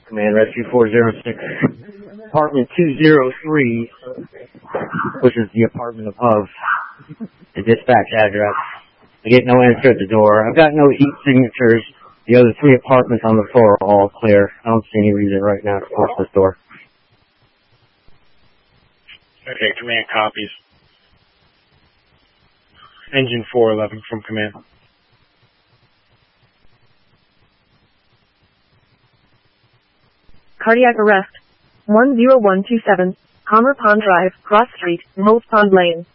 Command Rescue 406, apartment 203, which is the apartment above the dispatch address. I get no answer at the door. I've got no heat signatures. The other 3 apartments on the floor are all clear. I don't see any reason right now to force this door. Okay, command copies. Engine 411 from command. Cardiac arrest. 10127, Palmer Pond Drive, Cross Street, Moles Pond Lane.